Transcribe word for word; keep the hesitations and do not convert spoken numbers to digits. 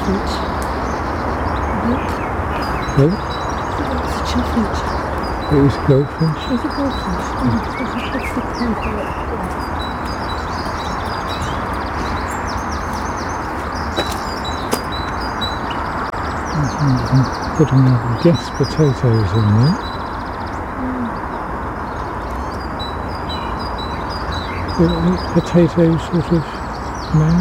chaffinch. Look. What? It's a chaffinch. It is goldfinch. It's a goldfinch. Mm. It's a plastic paper. Put another guess potatoes in there. Mm. Potato sort of man.